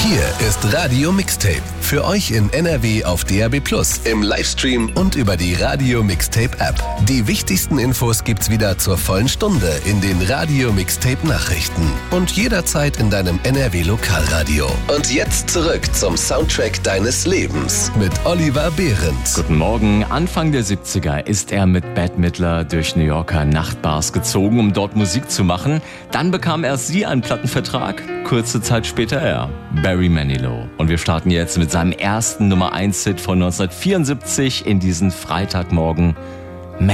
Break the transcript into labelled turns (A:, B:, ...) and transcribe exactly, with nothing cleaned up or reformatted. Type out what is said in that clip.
A: Hier ist Radio Mixtape. Für euch in N R W auf D A B plus, im Livestream und über die Radio Mixtape App. Die wichtigsten Infos gibt's wieder zur vollen Stunde in den Radio Mixtape Nachrichten und jederzeit in deinem N R W Lokalradio. Und jetzt zurück zum Soundtrack deines Lebens mit Oliver Behrendt.
B: Guten Morgen. Anfang der siebziger ist er mit Bette Midler durch New Yorker Nachtbars gezogen, um dort Musik zu machen. Dann bekam erst sie einen Plattenvertrag, kurze Zeit später er, Barry Manilow. Und wir starten jetzt mit seinem ersten Nummer eins Hit von neunzehnhundertvierundsiebzig in diesen Freitagmorgen